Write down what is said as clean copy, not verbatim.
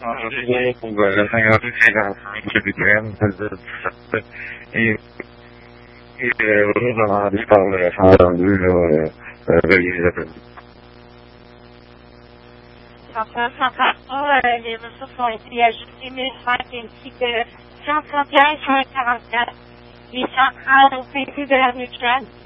la señora les ressources ont été ajoutées 1005 ainsi que 131 144. Les centrales au PQ de la Neutral.